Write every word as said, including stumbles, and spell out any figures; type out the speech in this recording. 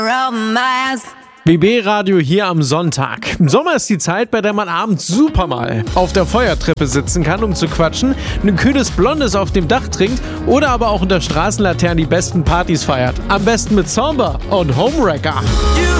B B-Radio hier am Sonntag. Im Sommer ist die Zeit, bei der man abends super mal auf der Feuertreppe sitzen kann, um zu quatschen, ein kühles Blondes auf dem Dach trinkt oder aber auch unter Straßenlaternen die besten Partys feiert. Am besten mit Samba und Homewrecker.